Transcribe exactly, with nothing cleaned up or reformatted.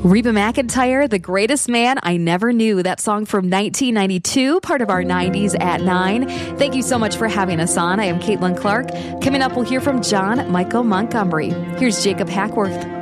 Reba McEntire, The Greatest Man I Never Knew. That song from nineteen ninety-two, part of our nineties at nine. Thank you so much for having us on. I am Caitlin Clark. Coming up, we'll hear from John Michael Montgomery. Here's Jacob Hackworth.